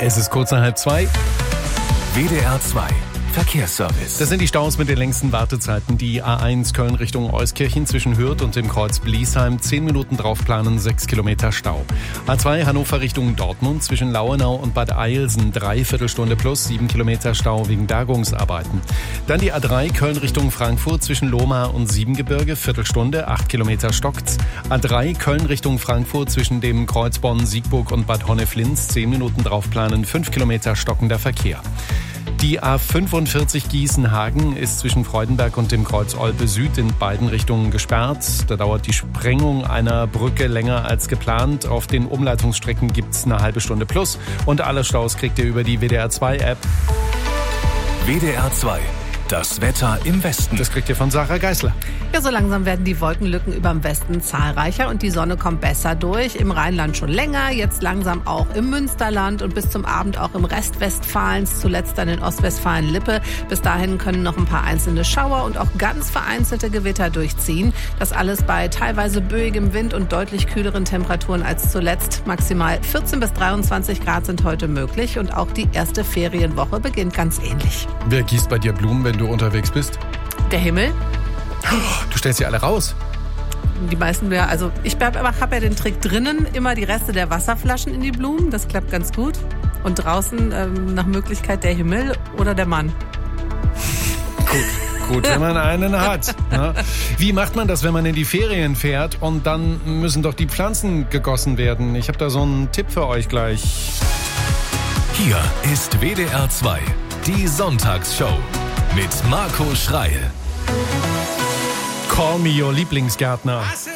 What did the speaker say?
Es ist kurz nach 1:30. WDR 2 Verkehrsservice. Das sind die Staus mit den längsten Wartezeiten. Die A1 Köln Richtung Euskirchen zwischen Hürth und dem Kreuz Bliesheim. 10 Minuten draufplanen, 6 Kilometer Stau. A2 Hannover Richtung Dortmund zwischen Lauenau und Bad Eilsen. 3/4 Stunde plus 7 Kilometer Stau wegen Bergungsarbeiten. Dann die A3 Köln Richtung Frankfurt zwischen Lohmar und Siebengebirge. Viertelstunde, 8 Kilometer stockt's. A3 Köln Richtung Frankfurt zwischen dem Kreuz Bonn, Siegburg und Bad Honneflins. 10 Minuten draufplanen, 5 Kilometer stockender Verkehr. Die A45 Gießen-Hagen ist zwischen Freudenberg und dem Kreuz Olpe Süd in beiden Richtungen gesperrt. Da dauert die Sprengung einer Brücke länger als geplant. Auf den Umleitungsstrecken gibt's eine halbe Stunde plus. Und alle Staus kriegt ihr über die WDR 2 App. WDR 2. Das Wetter im Westen. Das kriegt ihr von Sarah Geisler. Ja, so langsam werden die Wolkenlücken überm Westen zahlreicher und die Sonne kommt besser durch. Im Rheinland schon länger, jetzt langsam auch im Münsterland und bis zum Abend auch im Rest Westfalens, zuletzt dann in Ostwestfalen-Lippe. Bis dahin können noch ein paar einzelne Schauer und auch ganz vereinzelte Gewitter durchziehen. Das alles bei teilweise böigem Wind und deutlich kühleren Temperaturen als zuletzt. Maximal 14 bis 23 Grad sind heute möglich und auch die erste Ferienwoche beginnt ganz ähnlich. Wer gießt bei dir Blumen, wenn du unterwegs bist? Der Himmel. Du stellst sie alle raus. Die meisten, ja, also ich habe ja den Trick drinnen, immer die Reste der Wasserflaschen in die Blumen, das klappt ganz gut. Und draußen nach Möglichkeit der Himmel oder der Mann. Gut, wenn man einen hat. Ne? Wie macht man das, wenn man in die Ferien fährt und dann müssen doch die Pflanzen gegossen werden? Ich habe da so einen Tipp für euch gleich. Hier ist WDR 2, die Sonntagsshow mit Marco Schreil. Call me your Lieblingsgärtner.